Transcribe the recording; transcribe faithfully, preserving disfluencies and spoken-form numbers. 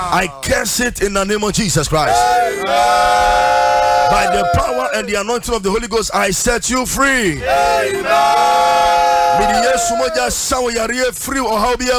I curse it in the name of Jesus Christ. Amen. By the power and the anointing of the Holy Ghost, I set you free. Amen. Free